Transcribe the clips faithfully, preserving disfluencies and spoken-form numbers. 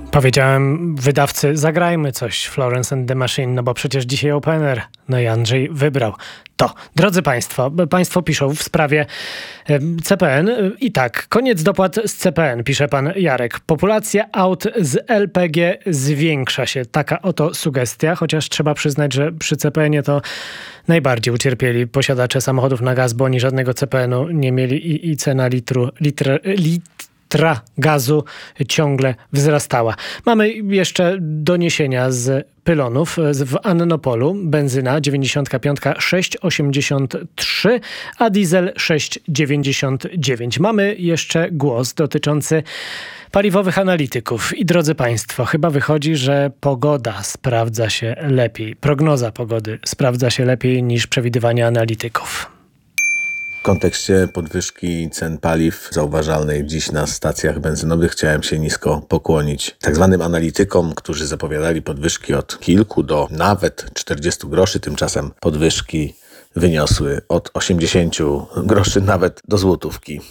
Powiedziałem wydawcy, zagrajmy coś Florence and the Machine, no bo przecież dzisiaj opener. No i Andrzej wybrał to. Drodzy Państwo, Państwo piszą w sprawie C P N i tak, koniec dopłat z C P N, pisze pan Jarek. Populacja aut z L P G zwiększa się. Taka oto sugestia, chociaż trzeba przyznać, że przy C P N-ie to najbardziej ucierpieli posiadacze samochodów na gaz, bo oni żadnego C P N-u nie mieli i, i cena litru, litr, litr Tra gazu ciągle wzrastała. Mamy jeszcze doniesienia z pylonów. W Annopolu benzyna dziewięćdziesiąt pięć sześć osiemdziesiąt trzy, a diesel sześć dziewięćdziesiąt dziewięć. Mamy jeszcze głos dotyczący paliwowych analityków. I drodzy Państwo, chyba wychodzi, że pogoda sprawdza się lepiej. Prognoza pogody sprawdza się lepiej niż przewidywania analityków. W kontekście podwyżki cen paliw zauważalnej dziś na stacjach benzynowych chciałem się nisko pokłonić tak zwanym analitykom, którzy zapowiadali podwyżki od kilku do nawet czterdziestu groszy. Tymczasem podwyżki wyniosły od osiemdziesięciu groszy nawet do złotówki.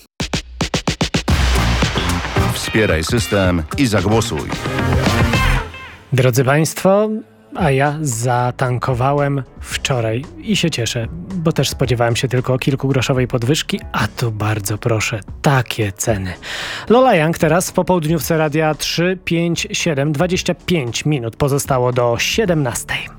Wspieraj system i zagłosuj. Drodzy Państwo, a ja zatankowałem wczoraj i się cieszę, bo też spodziewałem się tylko kilkugroszowej podwyżki, a tu bardzo proszę, takie ceny. Lola Young teraz w popołudniówce Radia trzy pięć siedem, dwadzieścia pięć minut pozostało do siedemnastej.